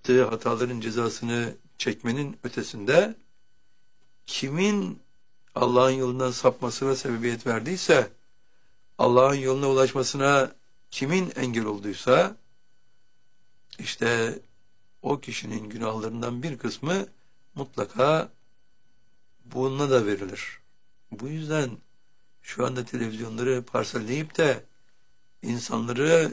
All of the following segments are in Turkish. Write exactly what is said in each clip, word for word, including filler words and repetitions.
yaptığı hataların cezasını çekmenin ötesinde kimin Allah'ın yolundan sapmasına sebebiyet verdiyse, Allah'ın yoluna ulaşmasına kimin engel olduysa, işte o kişinin günahlarından bir kısmı mutlaka bununla da verilir. Bu yüzden şu anda televizyonları parselleyip de insanları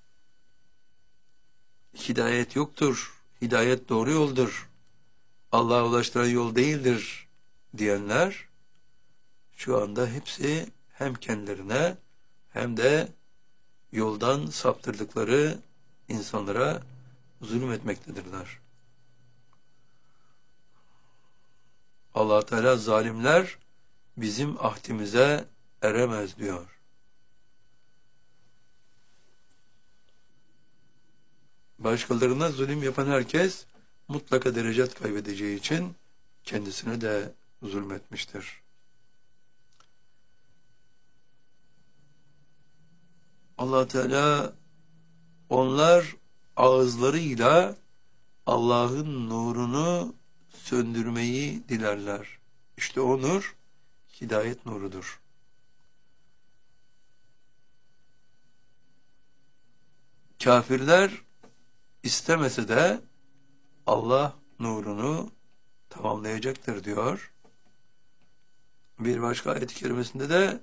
hidayet yoktur, hidayet doğru yoldur, Allah'a ulaştıran yol değildir diyenler, şu anda hepsi hem kendilerine hem de yoldan saptırdıkları insanlara zulmetmektedirler. Allah Teala zalimler bizim ahdimize eremez diyor. Başkalarına zulüm yapan herkes mutlaka derecet kaybedeceği için kendisine de zulmetmiştir. Allah Teala onlar ağızlarıyla Allah'ın nurunu söndürmeyi dilerler. İşte o nur hidayet nurudur. Kafirler istemese de Allah nurunu tamamlayacaktır diyor. Bir başka ayet-i kerimesinde de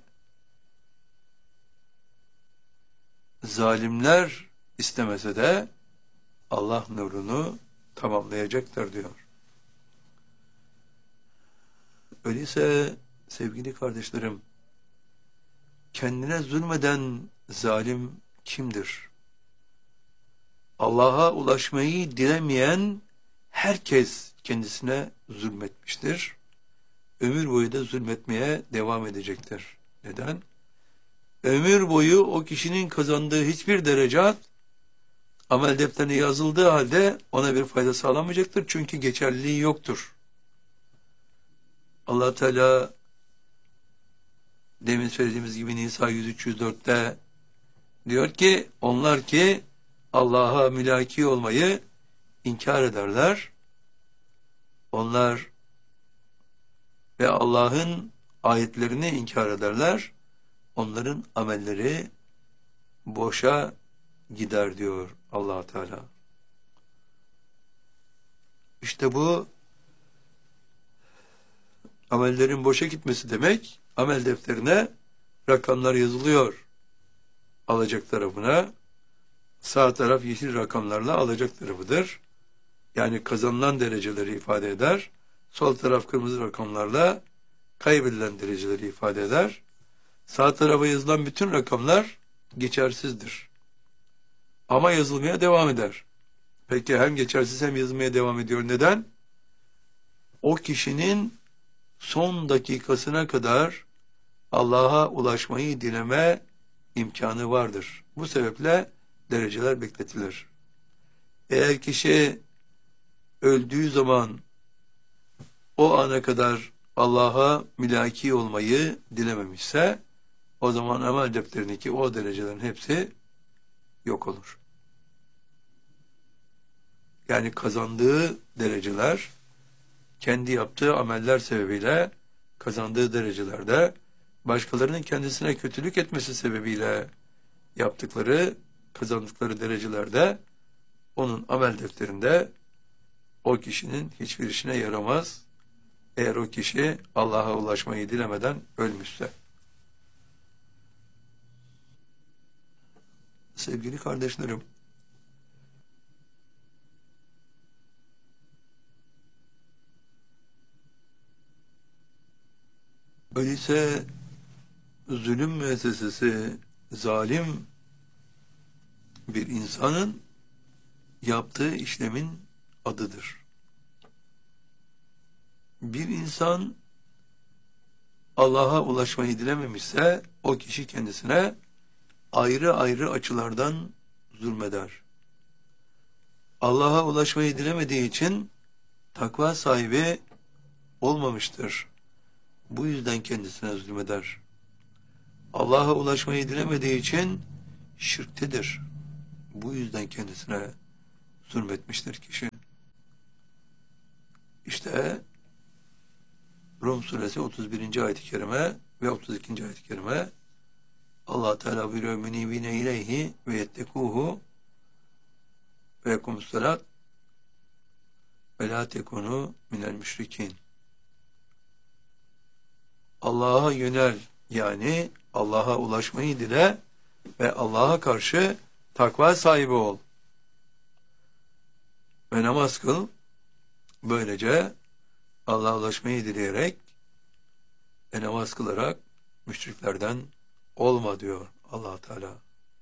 zalimler istemese de Allah nurunu tamamlayacaktır diyor. Öyleyse sevgili kardeşlerim, kendine zulmeden zalim kimdir? Allah'a ulaşmayı dilemeyen herkes kendisine zulmetmiştir. Ömür boyu da zulmetmeye devam edecektir. Neden? Ömür boyu o kişinin kazandığı hiçbir derecat amel defterine yazıldığı halde ona bir fayda sağlamayacaktır. Çünkü geçerliliği yoktur. Allah Teala demin söylediğimiz gibi Nisa yüz üç yüz dörtte diyor ki onlar ki Allah'a mülaki olmayı inkar ederler. Onlar ve Allah'ın ayetlerini inkar ederler. Onların amelleri boşa gider diyor Allah Teala. İşte bu amellerin boşa gitmesi demek, amel defterine rakamlar yazılıyor alacak tarafına. Sağ taraf yeşil rakamlarla alacak tarafıdır. Yani kazanılan dereceleri ifade eder. Sol taraf kırmızı rakamlarla kaybedilen dereceleri ifade eder. Sağ tarafa yazılan bütün rakamlar geçersizdir. Ama yazılmaya devam eder. Peki hem geçersiz hem yazılmaya devam ediyor. Neden? O kişinin son dakikasına kadar Allah'a ulaşmayı dileme imkanı vardır. Bu sebeple dereceler bekletilir. Eğer kişi öldüğü zaman o ana kadar Allah'a mülaki olmayı dilememişse, o zaman amel defterindeki o derecelerin hepsi yok olur. Yani kazandığı dereceler, kendi yaptığı ameller sebebiyle kazandığı derecelerde, başkalarının kendisine kötülük etmesi sebebiyle yaptıkları, kazandıkları derecelerde, onun amel defterinde o kişinin hiçbir işine yaramaz, eğer o kişi Allah'a ulaşmayı dilemeden ölmüşse. Sevgili kardeşlerim, öyleyse zulüm müessesesi zalim bir insanın yaptığı işlemin adıdır. Bir insan Allah'a ulaşmayı dilememişse o kişi kendisine ayrı ayrı açılardan zulmeder. Allah'a ulaşmayı dilemediği için takva sahibi olmamıştır. Bu yüzden kendisine zulmeder. Allah'a ulaşmayı dilemediği için şirktedir. Bu yüzden kendisine zulmetmiştir kişi. ise Rum suresi otuz birinci ayet-i kerime ve otuz ikinci ayet-i kerime Allah Teala buyuruyor münibine ileyhi ve yettekuhu ve yekumussalat ve la tekunu minel müşrikin. Allah'a yönel, yani Allah'a ulaşmayı dile ve Allah'a karşı takva sahibi ol. Ve namaz kıl. Böylece Allah'a ulaşmayı dileyerek ve namaz kılarak müşriklerden olma diyor Allah Teala.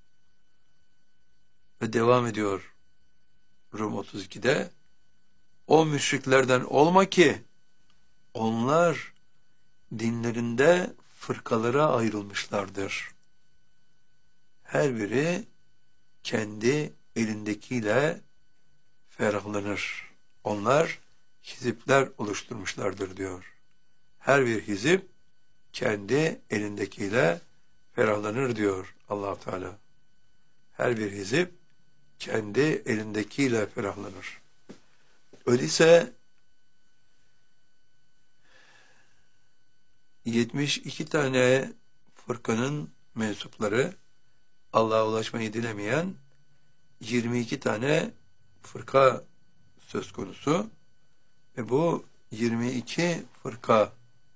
Ve devam ediyor Rum otuz ikide. O müşriklerden olma ki onlar dinlerinde fırkalara ayrılmışlardır. Her biri kendi elindekiyle ferahlanır. Onlar hizipler oluşturmuşlardır diyor. Her bir hizip kendi elindekiyle ferahlanır diyor Allah Teala. Her bir hizip kendi elindekiyle ferahlanır. Öyleyse yetmiş iki tane fırkanın mensupları, Allah'a ulaşmayı dilemeyen yirmi iki tane fırka söz konusu ve bu yirmi iki fırka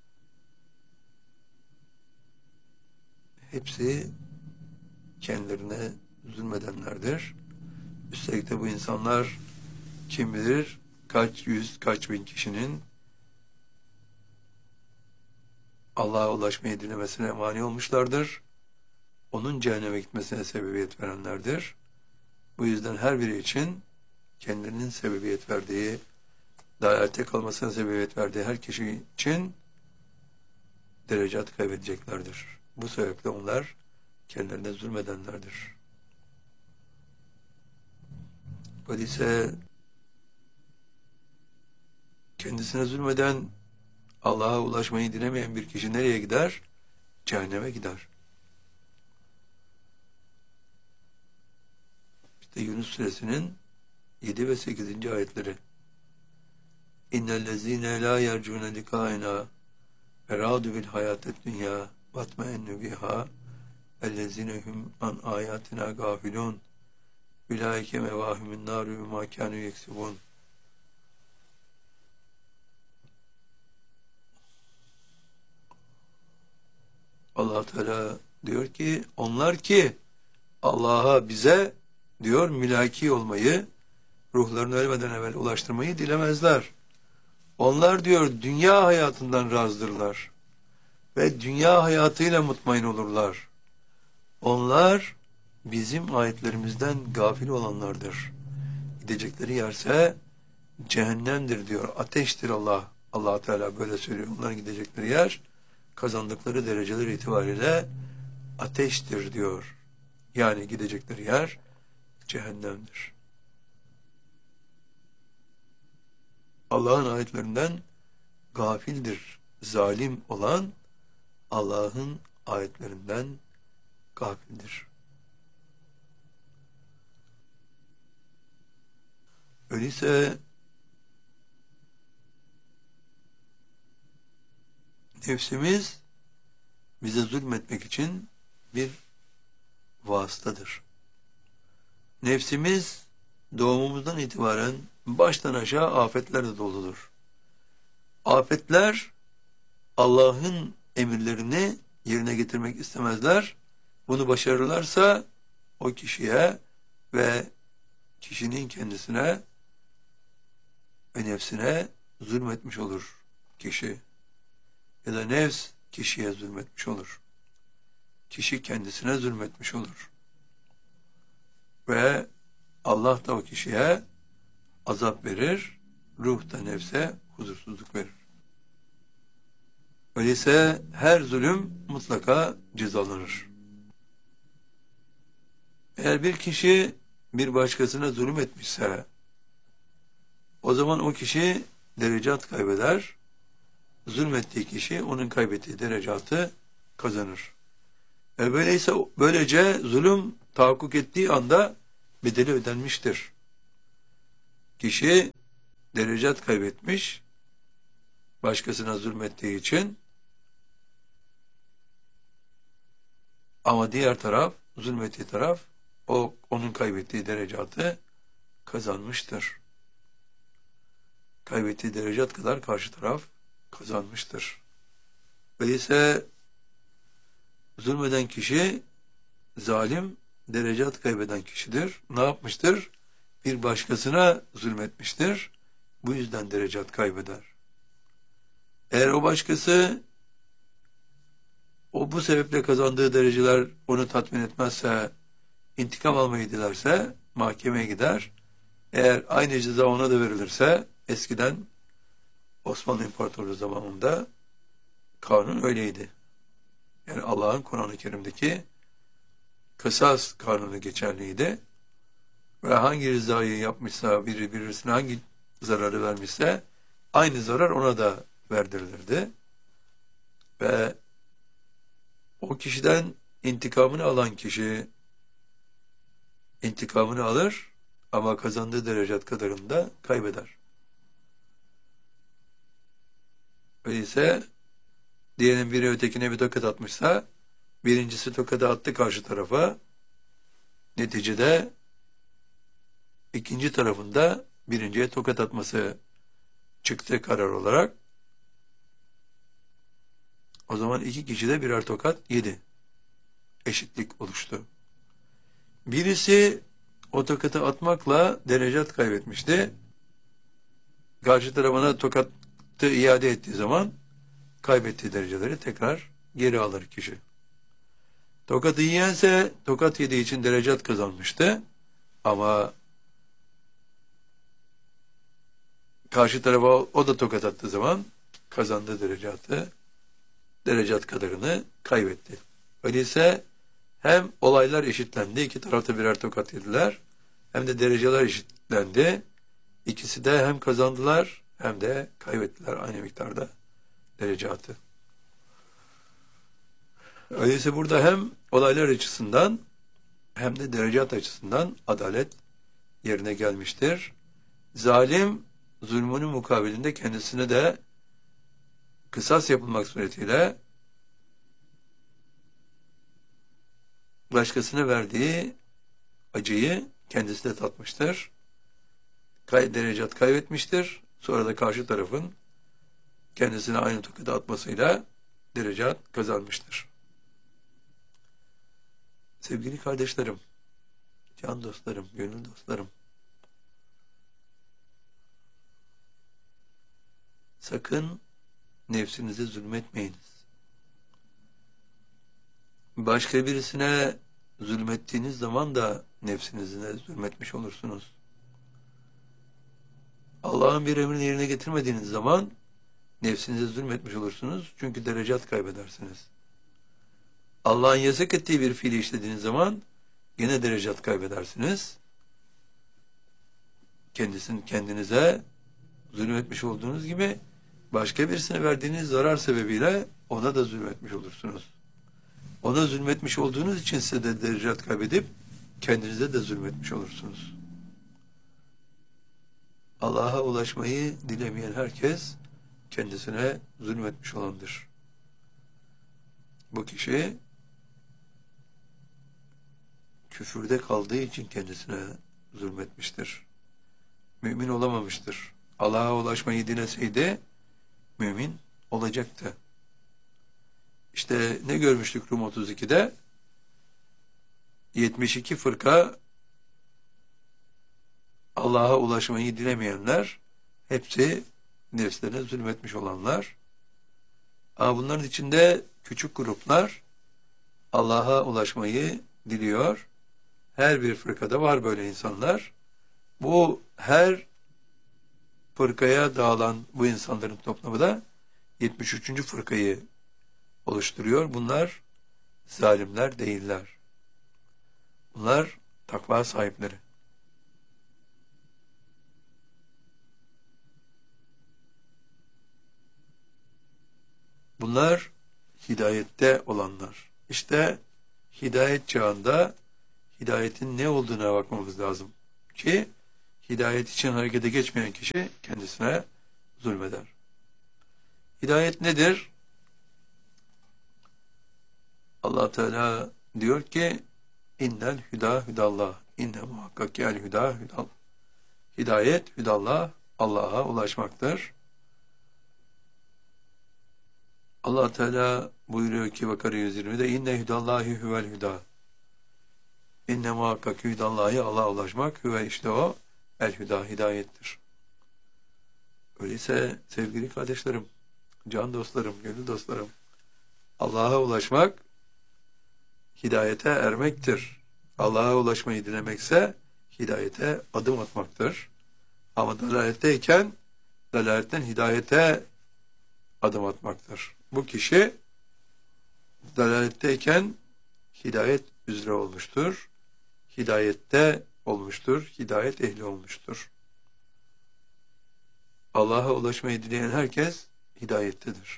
hepsi kendilerine zulmedenlerdir. Üstelik de bu insanlar kim bilir kaç yüz, kaç bin kişinin Allah'a ulaşmayı dilemesine mani olmuşlardır. Onun cehenneme gitmesine sebebiyet verenlerdir. Bu yüzden her biri için kendinin sebebiyet verdiği, dalalete kalmasına sebebiyet verdiği her kişi için derecat kaybedeceklerdir. Bu sebeple onlar kendilerine zulmedenlerdir. Öyleyse kendisine zulmeden, Allah'a ulaşmayı dilemeyen bir kişi nereye gider? Cehenneme gider. İşte Yunus suresinin yedi ve sekizinci ayetleri. İnnellezîne lâ yercûne likâinâ ve râdü bil hayâtet dünyâ vatmeennü bihâ ellezîne hum an âyâtinâ gâfilûn ulaike mevâhümün nârü ve mâ kânû yeksibûn. Allah Teala diyor ki onlar ki Allah'a bize diyor mülaki olmayı, ruhlarını ölmeden evvel ulaştırmayı dilemezler. Onlar diyor dünya hayatından razdırlar ve dünya hayatıyla mutmain olurlar. Onlar bizim ayetlerimizden gafil olanlardır. Gidecekleri yerse cehennemdir diyor. Ateştir Allah. Allah Teala böyle söylüyor. Onların gidecekleri yer kazandıkları dereceler itibariyle ateştir diyor. Yani gidecekleri yer cehennemdir. Allah'ın ayetlerinden gafildir. Zalim olan Allah'ın ayetlerinden gafildir. Öyleyse nefsimiz bize zulmetmek için bir vasıtadır. Nefsimiz doğumumuzdan itibaren baştan aşağı afetlerle doludur. Afetler Allah'ın emirlerini yerine getirmek istemezler. Bunu başarırlarsa o kişiye ve kişinin kendisine ve nefsine zulmetmiş olur kişi. Ya da nefs kişiye zulmetmiş olur. Kişi kendisine zulmetmiş olur. Ve Allah da o kişiye azap verir, ruh da nefse huzursuzluk verir. Öyleyse her zulüm mutlaka cezalanır. Eğer bir kişi bir başkasına zulüm etmişse, o zaman o kişi derecat kaybeder, zulmettiği kişi onun kaybettiği derecatı kazanır. E böyleyse böylece zulüm tahakkuk ettiği anda bedeli ödenmiştir. Kişi derecat kaybetmiş, başkasına zulmettiği için, ama diğer taraf, zulmettiği taraf, o onun kaybettiği derecatı kazanmıştır. Kaybettiği derecat kadar karşı taraf kazanmıştır. Öyleyse zulmeden kişi, zalim, derecat kaybeden kişidir. Ne yapmıştır? Bir başkasına zulmetmiştir. Bu yüzden derecat kaybeder. Eğer o başkası, o bu sebeple kazandığı dereceler onu tatmin etmezse, intikam almayı dilerse, mahkemeye gider. Eğer aynı ceza ona da verilirse, eskiden Osmanlı İmparatorluğu zamanında kanun öyleydi. Yani Allah'ın Kur'an-ı Kerim'deki kısas kanunu geçerliydi. Ve hangi rızayı yapmışsa, biri birisine hangi zararı vermişse, aynı zarar ona da verdirilirdi. Ve o kişiden intikamını alan kişi intikamını alır ama kazandığı derecat kadarını da kaybeder. Öyleyse diyelim biri ötekine bir tokat atmışsa, birincisi tokadı attı karşı tarafa, neticede ikinci tarafında birinciye tokat atması çıktı karar olarak. O zaman iki kişi de birer tokat yedi. Eşitlik oluştu. Birisi o tokatı atmakla derecat kaybetmişti. Karşı tarafına tokatı iade ettiği zaman kaybettiği dereceleri tekrar geri alır kişi. Tokatı yiyense tokat yediği için derecat kazanmıştı. Ama karşı tarafa o da tokat attığı zaman kazandığı derecatı, derecat kadarını kaybetti. Öyleyse hem olaylar eşitlendi, iki tarafta birer tokat yediler, hem de dereceler eşitlendi. İkisi de hem kazandılar hem de kaybettiler aynı miktarda derecatı. Öyleyse burada hem olaylar açısından hem de derecat açısından adalet yerine gelmiştir. Zalim zulmünün mukabilinde kendisine de kısas yapılmak suretiyle başkasına verdiği acıyı kendisi de tatmıştır. Kay, derecat kaybetmiştir. Sonra da karşı tarafın kendisine aynı tokadı atmasıyla derecat kazanmıştır. Sevgili kardeşlerim, can dostlarım, gönül dostlarım, sakın nefsinize zulmetmeyiniz. Başka birisine zulmettiğiniz zaman da nefsinize zulmetmiş olursunuz. Allah'ın bir emrini yerine getirmediğiniz zaman nefsinize zulmetmiş olursunuz. Çünkü derecat kaybedersiniz. Allah'ın yasak ettiği bir fiili işlediğiniz zaman yine derecat kaybedersiniz. Kendisini kendinize zulmetmiş olduğunuz gibi başka birisine verdiğiniz zarar sebebiyle ona da zulmetmiş olursunuz. Ona zulmetmiş olduğunuz için size de derecat kaybedip kendinize de zulmetmiş olursunuz. Allah'a ulaşmayı dilemeyen herkes kendisine zulmetmiş olandır. Bu kişi küfürde kaldığı için kendisine zulmetmiştir. Mümin olamamıştır. Allah'a ulaşmayı dileseydi mümin olacaktı. İşte ne görmüştük Rum otuz ikide? yetmiş iki fırka Allah'a ulaşmayı dilemeyenler, hepsi nefslerine zulmetmiş olanlar. Ama bunların içinde küçük gruplar Allah'a ulaşmayı diliyor. Her bir fırkada var böyle insanlar. Bu her fırkaya dağılan bu insanların toplamı da yetmiş üçüncü fırkayı oluşturuyor. Bunlar zalimler değiller. Bunlar takva sahipleri. Bunlar hidayette olanlar. İşte hidayet çağında hidayetin ne olduğuna bakmamız lazım ki hidayet için harekete geçmeyen kişi kendisine zulmeder. Hidayet nedir? Allah Teala diyor ki innel hüda hüdallah. İnne muhakkak el hüda hüdallah. Hidayet hüdallah, Allah'a ulaşmaktır. Allah Teala buyuruyor ki Bakara yüz yirmide inne hüdallahi huvel hüda. İnne muhakkak hüdallahi Allah'a ulaşmak hüve işte o el hüda hidayettir. Öyleyse sevgili kardeşlerim, can dostlarım, gönül dostlarım, Allah'a ulaşmak hidayete ermektir. Allah'a ulaşmayı dilemekse hidayete adım atmaktır. Ama dalaletteyken dalaletten hidayete adım atmaktır. Bu kişi dalaletteyken hidayet üzere olmuştur. Hidayette olmuştur. Hidayet ehli olmuştur. Allah'a ulaşmayı dileyen herkes hidayettedir.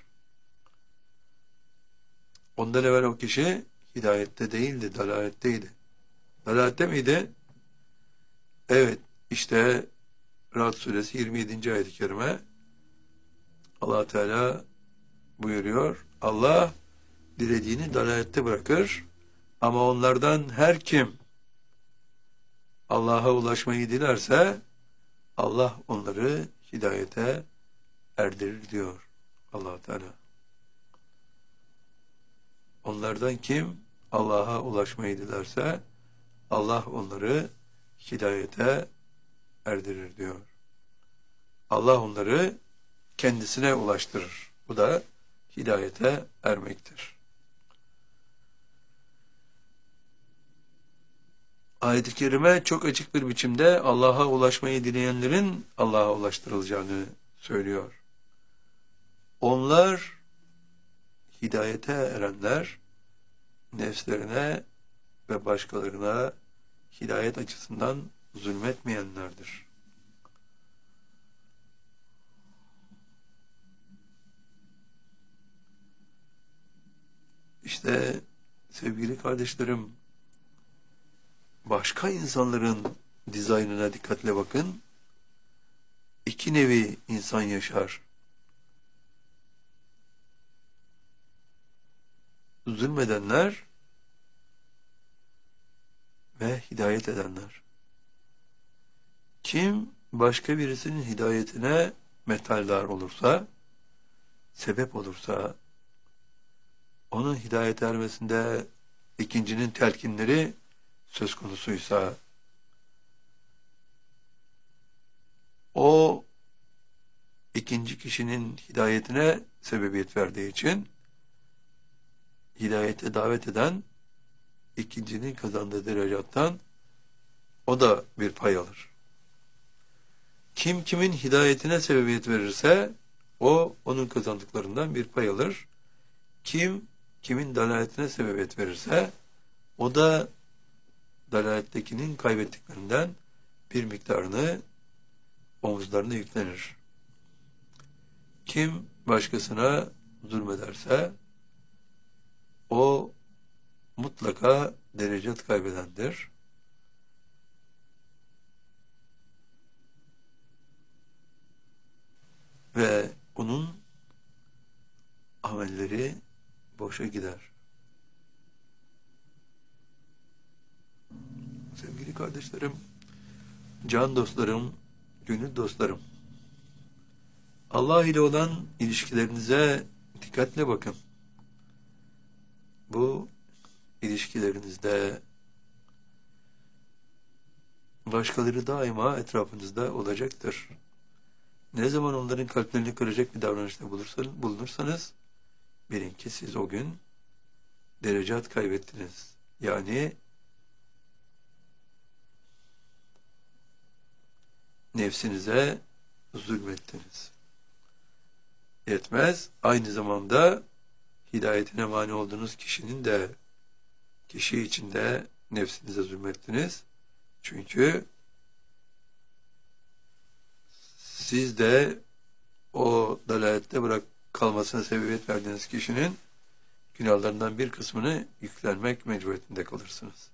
Ondan evvel o kişi hidayette değildi, dalaletteydi. Dalalette miydi? Evet, işte Ra'd suresi yirmi yedinci ayet-i kerime Allah Teala buyuruyor. Allah dilediğini dalalette bırakır ama onlardan her kim Allah'a ulaşmayı dilerse Allah onları hidayete erdirir diyor Allah Teala. Onlardan kim Allah'a ulaşmayı dilerse Allah onları hidayete erdirir diyor. Allah onları kendisine ulaştırır. Bu da hidayete ermektir. Ayet-i kerime çok açık bir biçimde Allah'a ulaşmayı dileyenlerin Allah'a ulaştırılacağını söylüyor. Onlar hidayete erenler nefslerine ve başkalarına hidayet açısından zulmetmeyenlerdir. İşte sevgili kardeşlerim, başka insanların dizaynına dikkatle bakın. İki nevi insan yaşar. Zulmedenler ve hidayet edenler. Kim başka birisinin hidayetine metaldar olursa, sebep olursa, onun hidayet ermesinde ikincinin telkinleri söz konusuysa, o ikinci kişinin hidayetine sebebiyet verdiği için hidayete davet eden ikincinin kazandığı derecattan o da bir pay alır. Kim kimin hidayetine sebebiyet verirse o onun kazandıklarından bir pay alır. Kim kimin dalaletine sebebiyet verirse o da dalalettekinin kaybettiklerinden bir miktarını omuzlarına yüklenir. Kim başkasına zulmederse o mutlaka derecet kaybedendir. Ve onun amelleri boşa gider. Sevgili kardeşlerim, can dostlarım, gönül dostlarım, Allah ile olan ilişkilerinize dikkatle bakın. Bu ilişkilerinizde başkaları daima etrafınızda olacaktır. Ne zaman onların kalplerini kıracak bir davranışta bulunursanız bilin ki siz o gün derecat kaybettiniz. Yani nefsinize zulmettiniz. Yetmez, aynı zamanda hidayetine mani olduğunuz kişinin de kişi içinde nefsinize zulmettiniz. Çünkü siz de o dalalette bırak kalmasına sebebiyet verdiğiniz kişinin günahlarından bir kısmını yüklenmek mecburiyetinde kalırsınız.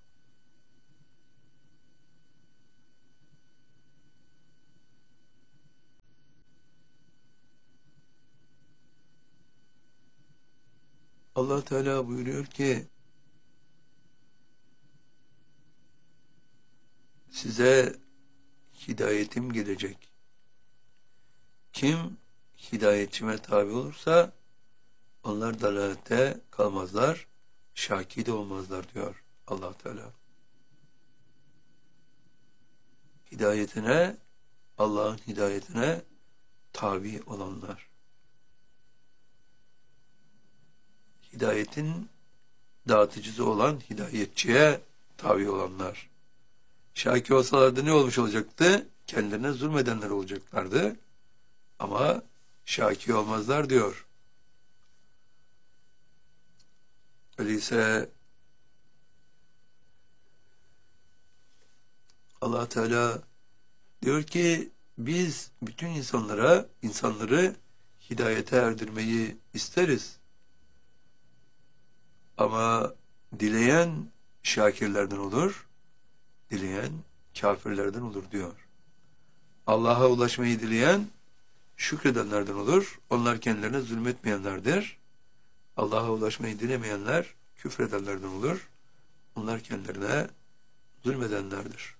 Allah Teala buyuruyor ki size hidayetim gelecek. Kim hidayetçime tabi olursa onlar dalalette kalmazlar, şaki de olmazlar diyor Allah Teala. Hidayetine, Allah'ın hidayetine tabi olanlar. Hidayetin dağıtıcısı olan hidayetçiye tabi olanlar. Şaki olsalardı ne olmuş olacaktı? Kendilerine zulmedenler olacaklardı. Ama şaki olmazlar diyor. Öyleyse Allah Teala diyor ki biz bütün insanlara, insanları hidayete erdirmeyi isteriz. Ama dileyen şakirlerden olur, dileyen kafirlerden olur diyor. Allah'a ulaşmayı dileyen şükredenlerden olur. Onlar kendilerine zulmetmeyenlerdir. Allah'a ulaşmayı dilemeyenler küfredenlerden olur. Onlar kendilerine zulmedenlerdir.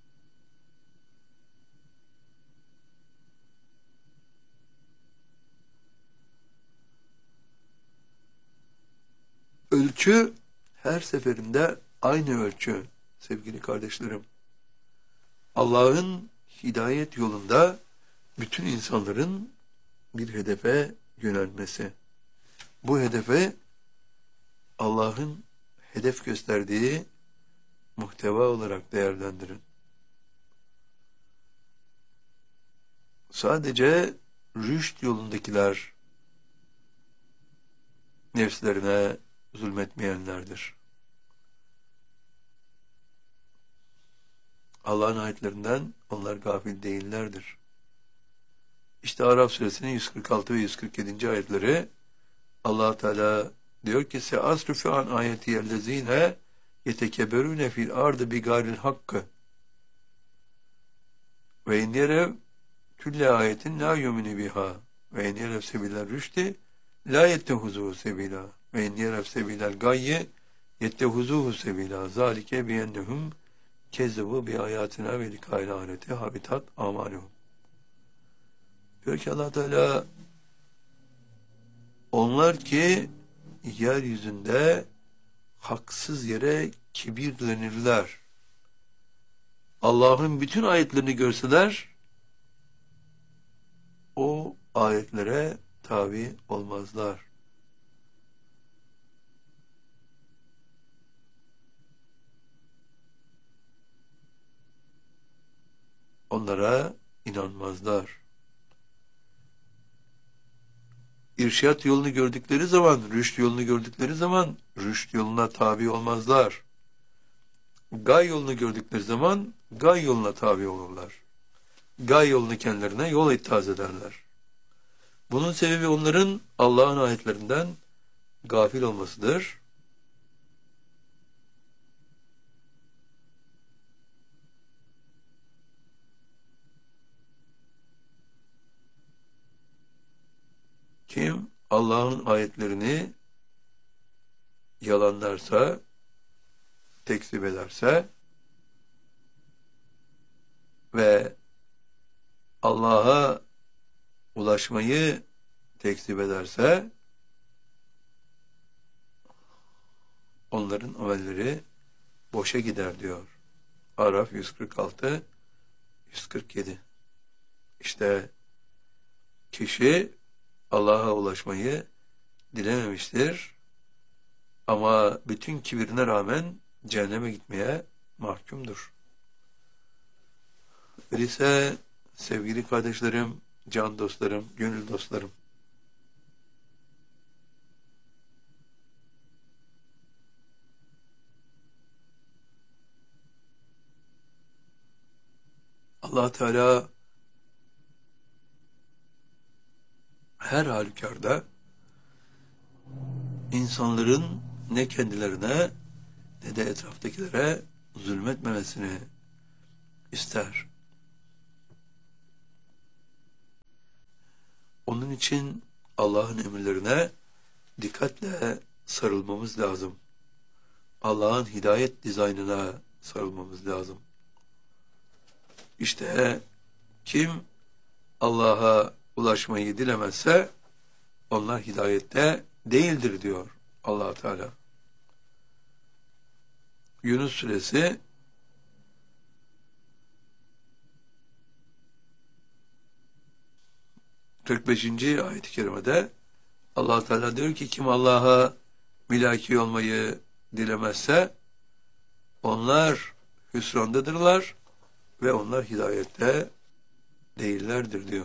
Ölçü her seferinde aynı ölçü sevgili kardeşlerim. Allah'ın hidayet yolunda bütün insanların bir hedefe yönelmesi. Bu hedefe Allah'ın hedef gösterdiği muhteva olarak değerlendirin. Sadece rüşt yolundakiler nefslerine zulmetmeyenlerdir. Allah'ın ayetlerinden onlar gafil değillerdir. İşte Araf suresinin yüz kırk altı ve yüz kırk yedinci ayetleri Allah Teala diyor ki se'asrifu an ayeti ellezine yetekebberune fil ardı bigaril hakkı ve in yerev külle ayetin la yuminu biha ve in yerev sebiler rüşti la yettehuzuhu sebila ve in yerev sebilel gayye yettehuzuhu sebila zalike biyennehum kezzebu bi ayatina ve likayl ahireti habitat amaluhum. Diyor ki Allah Teala onlar ki yeryüzünde haksız yere kibirlenirler. Allah'ın bütün ayetlerini görseler o ayetlere tabi olmazlar. Onlara inanmazlar. İrşad yolunu gördükleri zaman, rüşt yolunu gördükleri zaman rüşt yoluna tabi olmazlar. Gay yolunu gördükleri zaman gay yoluna tabi olurlar. Gay yolunu kendilerine yol ittihaz ederler. Bunun sebebi onların Allah'ın ayetlerinden gafil olmasıdır. Kim Allah'ın ayetlerini yalanlarsa, tekzip ederse ve Allah'a ulaşmayı tekzip ederse onların amelleri boşa gider diyor. Araf yüz kırk altı yüz kırk yedi. İşte kişi Allah'a ulaşmayı dilememiştir. Ama bütün kibirine rağmen cehenneme gitmeye mahkumdur. Öyleyse sevgili kardeşlerim, can dostlarım, gönül dostlarım, Allah Teala her halükarda insanların ne kendilerine ne de etraftakilere zulmetmemesini ister. Onun için Allah'ın emirlerine dikkatle sarılmamız lazım. Allah'ın hidayet dizaynına sarılmamız lazım. İşte kim Allah'a ulaşmayı dilemezse onlar hidayette değildir diyor Allah Teala. Yunus suresi kırk beşinci ayet-i kerimede Allah Teala diyor ki kim Allah'a mülaki olmayı dilemezse onlar hüsrandadırlar ve onlar hidayette değillerdir diyor.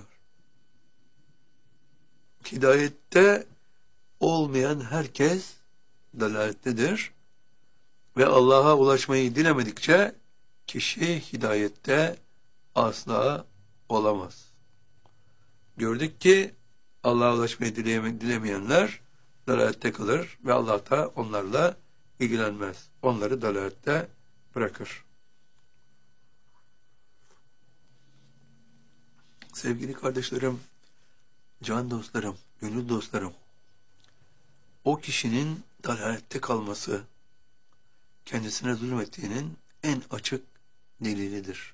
Hidayette olmayan herkes dalalettedir ve Allah'a ulaşmayı dilemedikçe kişi hidayette asla olamaz. Gördük ki Allah'a ulaşmayı dilemeyenler dalalette kalır ve Allah da onlarla ilgilenmez. Onları dalalette bırakır. Sevgili kardeşlerim, can dostlarım, gönül dostlarım, o kişinin dalalette kalması kendisine zulmettiğinin en açık delilidir.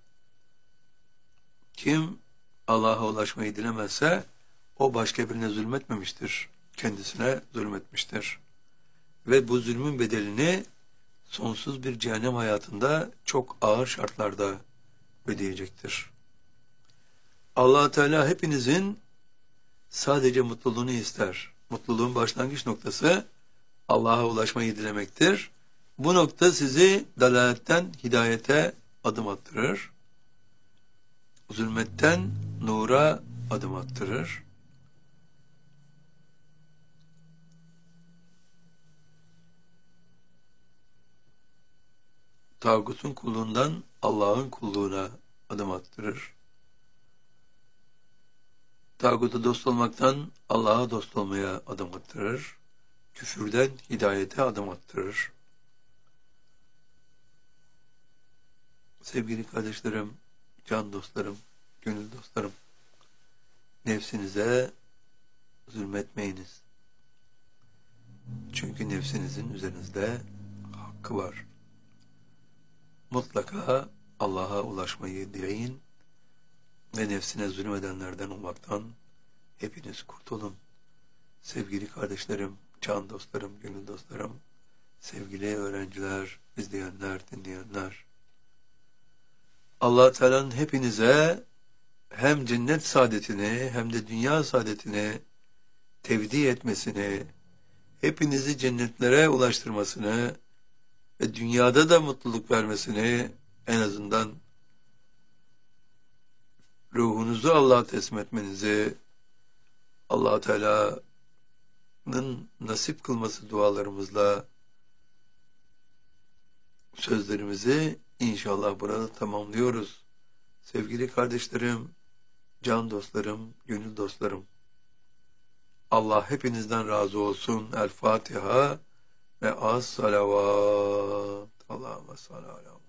Kim Allah'a ulaşmayı dilemezse o başka birine zulmetmemiştir. Kendisine zulmetmiştir. Ve bu zulmün bedelini sonsuz bir cehennem hayatında çok ağır şartlarda ödeyecektir. Allah Teala hepinizin sadece mutluluğunu ister. Mutluluğun başlangıç noktası Allah'a ulaşmayı dilemektir. Bu nokta sizi dalaletten hidayete adım attırır. Zulmetten nura adım attırır. Tağutun kulluğundan Allah'ın kulluğuna adım attırır. Tağuta dost olmaktan Allah'a dost olmaya adım attırır. Küfürden hidayete adım attırır. Sevgili kardeşlerim, can dostlarım, gönül dostlarım, nefsinize zulmetmeyiniz. Çünkü nefsinizin üzerinizde hakkı var. Mutlaka Allah'a ulaşmayı dileyin ve nefsine zulmedenlerden olmaktan hepiniz kurtulun. Sevgili kardeşlerim, can dostlarım, gönül dostlarım, sevgili öğrenciler, izleyenler, dinleyenler, Allah Teala'nın hepinize hem cennet saadetini hem de dünya saadetini tevdi etmesini, hepinizi cennetlere ulaştırmasını ve dünyada da mutluluk vermesini, en azından ruhunuzu Allah'a teslim etmenizi, Allah Teala'nın nasip kılması dualarımızla sözlerimizi İnşallah burada tamamlıyoruz. Sevgili kardeşlerim, can dostlarım, gönül dostlarım, Allah hepinizden razı olsun. El Fatiha ve az salavat. Allahümme salli ala